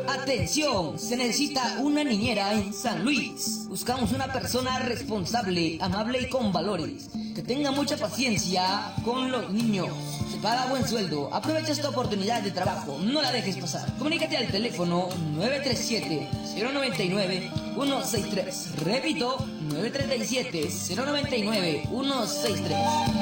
Atención, se necesita una niñera en San Luis. Buscamos una persona responsable, amable y con valores, que tenga mucha paciencia con los niños. Se paga buen sueldo. Aprovecha esta oportunidad de trabajo, no la dejes pasar. Comunícate al teléfono 937-099-163. Repito, 937-099-163.